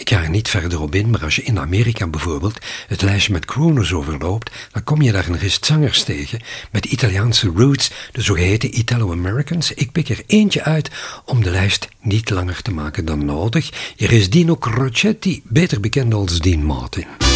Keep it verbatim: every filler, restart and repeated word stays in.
Ik ga er niet verder op in, maar als je in Amerika bijvoorbeeld het lijstje met crooners overloopt, dan kom je daar een rest zangers tegen met Italiaanse roots, de zogeheten Italo-Americans. Ik pik er eentje uit om de lijst niet langer te maken dan nodig. Hier is Dino Crocetti, beter bekend als Dean Martin.